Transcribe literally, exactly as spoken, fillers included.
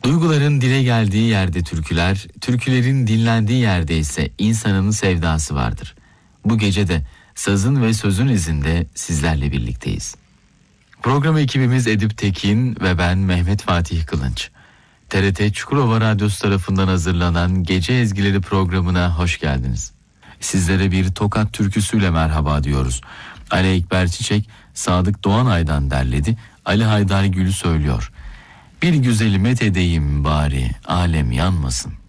Duyguların dile geldiği yerde türküler, türkülerin dinlendiği yerde ise insanın sevdası vardır. Bu gece de sazın ve sözün izinde sizlerle birlikteyiz. Program ekibimiz Edip Tekin ve ben Mehmet Fatih Kılınç. T R T Çukurova Radyosu tarafından hazırlanan Gece Ezgileri programına hoş geldiniz. Sizlere bir Tokat türküsüyle merhaba diyoruz. Ali Ekber Çiçek, Sadık Doğanay'dan derledi, Ali Haydar Gül söylüyor. Bir güzeli met edeyim bari, alem yanmasın.